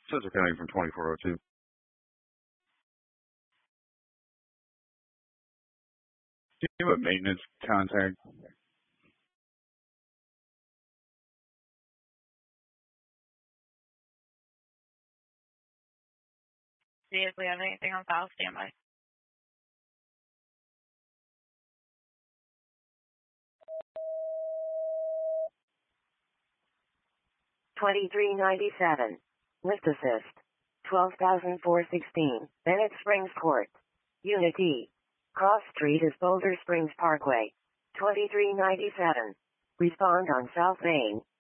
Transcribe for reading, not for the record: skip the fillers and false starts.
Central County from 2402. Do you have a maintenance contact? See if we have anything on file. Standby. $23.97. Lift assist. 12,416. Bennett Springs Court. Unit E. Cross Street is Boulder Springs Parkway. $23.97. Respond on South Main.